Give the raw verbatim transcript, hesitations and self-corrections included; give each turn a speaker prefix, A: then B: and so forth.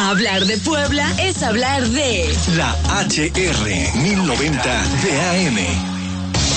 A: Hablar de Puebla es hablar de
B: la H R mil noventa de A M.